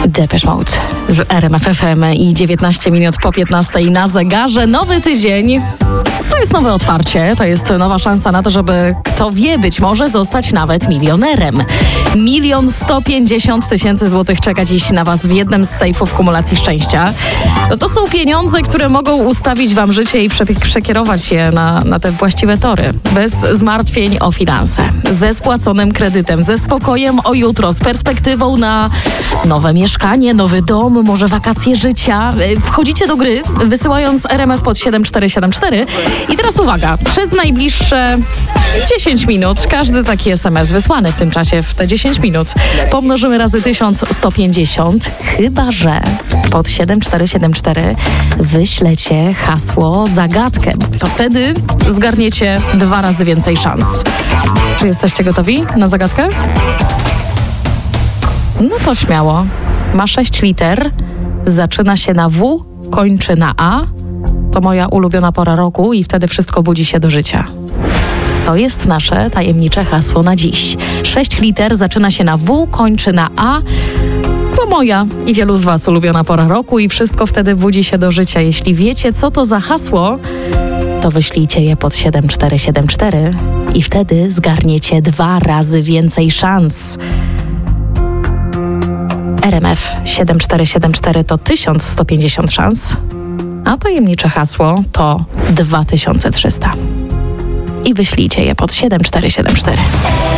Depeche Mode w RMF FM i 19 minut po 15 na zegarze. Nowy tydzień. To jest nowe otwarcie, to jest nowa szansa na to, żeby, kto wie, być może zostać nawet milionerem. 1 150 000 złotych czeka dziś na Was w jednym z sejfów kumulacji szczęścia. No to są pieniądze, które mogą ustawić Wam życie i przekierować je na te właściwe tory. Bez zmartwień o finanse, ze spłaconym kredytem, ze spokojem o jutro, z perspektywą na nowe mieszkanie, nowy dom, może wakacje życia. Wchodzicie do gry, wysyłając RMF pod 7474. I teraz uwaga, przez najbliższe 10 minut, każdy taki SMS wysłany w tym czasie, w te 10 minut, pomnożymy razy 1150, chyba że pod 7474 wyślecie hasło zagadkę. To wtedy zgarniecie 2 razy więcej szans. Czy jesteście gotowi na zagadkę? No to śmiało. Ma 6 liter, zaczyna się na W, kończy na A. To moja ulubiona pora roku i wtedy wszystko budzi się do życia. To jest nasze tajemnicze hasło na dziś. 6 liter, zaczyna się na W, kończy na A. To moja i wielu z Was ulubiona pora roku i wszystko wtedy budzi się do życia. Jeśli wiecie, co to za hasło, to wyślijcie je pod 7474 i wtedy zgarniecie 2 razy więcej szans. RMF 7474 to 1150 szans, a tajemnicze hasło to 2300. I wyślijcie je pod 7474.